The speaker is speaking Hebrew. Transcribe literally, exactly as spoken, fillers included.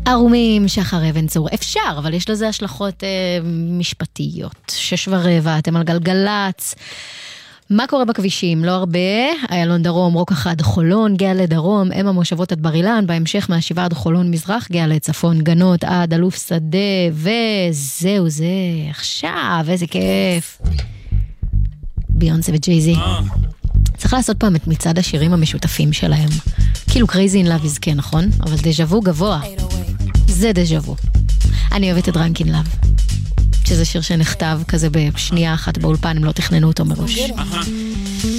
ערומים, שחר אבן צור. אפשר, אבל יש לזה השלכות אה, משפטיות. שש ורבע, אתם על גלגלץ. מה קורה בכבישים? לא הרבה. איילון דרום, רוק אחד חולון, גאה לדרום, אם המושבות עד בר אילן, בהמשך מהשבעה עד חולון מזרח, גאה לצפון, גנות עד אלוף שדה, וזהו זה. עכשיו, איזה כיף. ביונסה וג'ייזי. צריך לעשות פעם את מצעד השירים המשותפים שלהם. כאילו Crazy in Love is כן, נכון? אבל דז'אבו גבוה. זה דז'אבו. אני אוהבת את Drunk in Love. שזה שיר שנכתב כזה בשנייה אחת באולפן, אם לא תכננו אותו מראש.